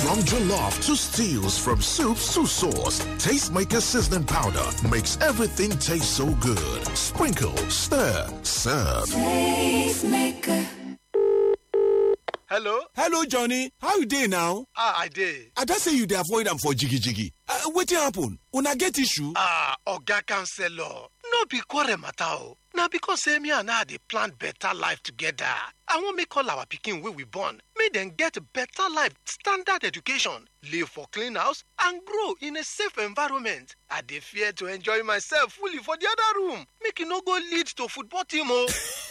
From jollof to stews, from soups to sauce, Tastemaker seasoning powder makes everything taste so good. Sprinkle, stir, serve. Tastemaker. Hello, Johnny. How you doing now? I dey. I just say you dey avoid them for jiggy. Wetin happen? Una get issue? Oga Counselor. No be quarrel matter o. Na because say me and I dey plan better life together. I wan make all our pikin wey we born, make dem get better life, standard education, live for clean house, and grow in a safe environment. I dey fear to enjoy myself fully for the other room. Make e no go lead to football team o.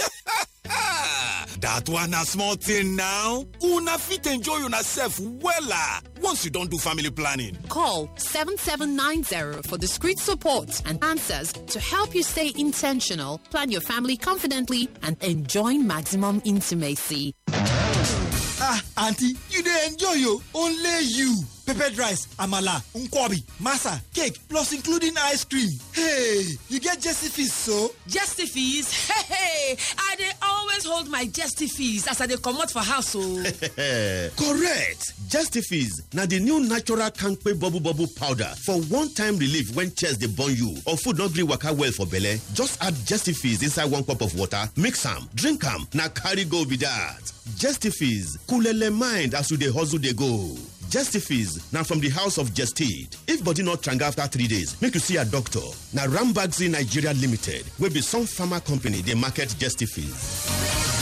That one a small thing now. Una fit enjoy yourself wella once you don't do family planning. Call 7790 for discreet support and answers to help you stay intentional, plan your family confidently, and enjoy maximum intimacy. Auntie, you dey enjoy yo. Only you. Peppered rice, amala, nkwobi, masa, cake, plus including ice cream. Hey, you get Jestifees, so? Jestifees? Hey, I dey always hold my Jestifees as I dey comot for house, so. Correct. Jestifees, now the new natural Kankpe bubble powder for one-time relief when chest dey burn you or food not gree waka well for belle. Just add Jestifees inside 1 cup of water, mix am, drink am, na carry go be that. Jestifees, coolele mind as you dey hustle dey go. Jestifees, now from the house of Jested. If body not tranga after 3 days, make you see a doctor. Now Rambagzi Nigeria Limited will be some pharma company they market Jestifees.